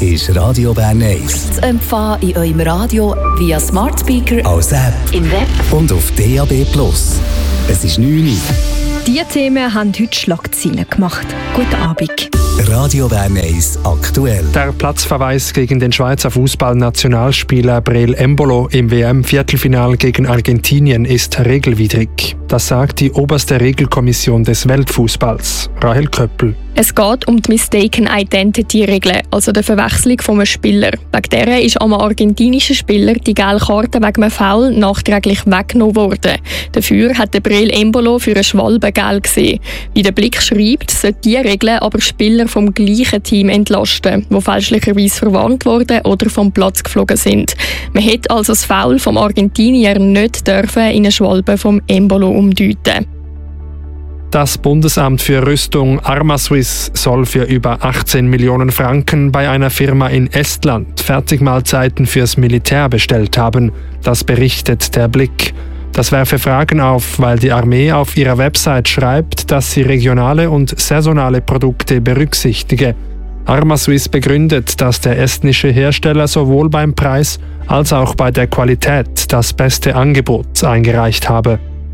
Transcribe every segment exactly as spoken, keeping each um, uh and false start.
ist Radio Bern eins. Zu empfangen in eurem Radio via Smart Speaker, als App im Web und auf D A B plus. Es ist neun Uhr. Diese Themen haben heute Schlagzeilen gemacht. Guten Abend. Radio Bern eins aktuell. Der Platzverweis gegen den Schweizer Fußballnationalspieler Breel Embolo im W M-Viertelfinal gegen Argentinien ist regelwidrig. Das sagt die oberste Regelkommission des Weltfußballs, Rahel Köppel. Es geht um die Mistaken Identity-Regel, also die Verwechslung von einem Spieler. Wegen dieser ist einem argentinischen Spieler die gelbe Karte wegen einem Foul nachträglich weggenommen worden. Dafür hat der Breel Embolo für eine Schwalbe gelb gesehen. Wie der Blick schreibt, sollte diese Regel aber Spieler vom gleichen Team entlasten, die fälschlicherweise verwarnt wurden oder vom Platz geflogen sind. Man hätte also das Foul vom Argentinier nicht dürfen in eine Schwalbe vom Embolo umdeuten. Das Bundesamt für Rüstung Armaswiss soll für über achtzehn Millionen Franken bei einer Firma in Estland Fertigmahlzeiten fürs Militär bestellt haben. Das berichtet der Blick. Das werfe Fragen auf, weil die Armee auf ihrer Website schreibt, dass sie regionale und saisonale Produkte berücksichtige. Armaswiss begründet, dass der estnische Hersteller sowohl beim Preis als auch bei der Qualität das beste Angebot eingereicht habe.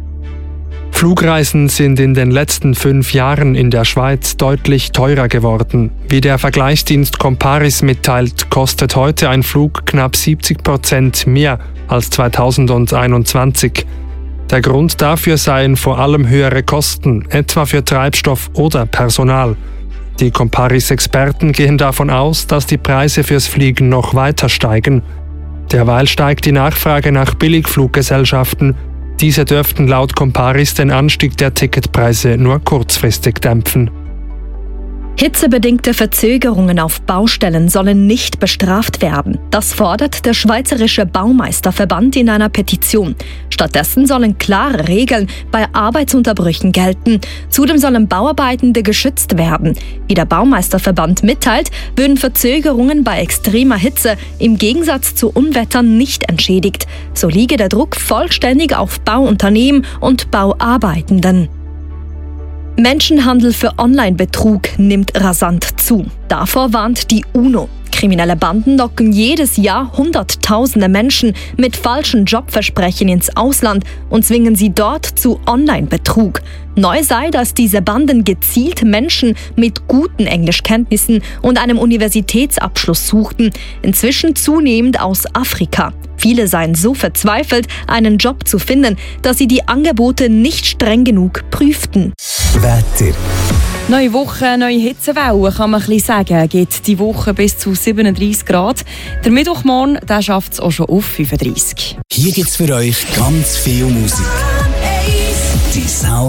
Flugreisen sind in den letzten fünf Jahren in der Schweiz deutlich teurer geworden. Wie der Vergleichsdienst Comparis mitteilt, kostet heute ein Flug knapp siebzig Prozent mehr als zweitausendeinundzwanzig. Der Grund dafür seien vor allem höhere Kosten, etwa für Treibstoff oder Personal. Die Comparis-Experten gehen davon aus, dass die Preise fürs Fliegen noch weiter steigen. Derweil steigt die Nachfrage nach Billigfluggesellschaften. Diese dürften laut Comparis den Anstieg der Ticketpreise nur kurzfristig dämpfen. Hitzebedingte Verzögerungen auf Baustellen sollen nicht bestraft werden. Das fordert der Schweizerische Baumeisterverband in einer Petition. Stattdessen sollen klare Regeln bei Arbeitsunterbrüchen gelten. Zudem sollen Bauarbeitende geschützt werden. Wie der Baumeisterverband mitteilt, würden Verzögerungen bei extremer Hitze im Gegensatz zu Unwettern nicht entschädigt. So liege der Druck vollständig auf Bauunternehmen und Bauarbeitenden. Menschenhandel für Online-Betrug nimmt rasant zu. Davor warnt die UNO. Kriminelle Banden locken jedes Jahr Hunderttausende Menschen mit falschen Jobversprechen ins Ausland und zwingen sie dort zu Online-Betrug. Neu sei, dass diese Banden gezielt Menschen mit guten Englischkenntnissen und einem Universitätsabschluss suchten, inzwischen zunehmend aus Afrika. Viele seien so verzweifelt, einen Job zu finden, dass sie die Angebote nicht streng genug prüften. Wetter. Neue Woche, neue Hitzewelle, kann man ein bisschen sagen, geht die Woche bis zu siebenunddreissig Grad. Der Mittwochmorgen schafft es auch schon auf fünfunddreissig. Hier gibt's für euch ganz viel Musik. Die Sound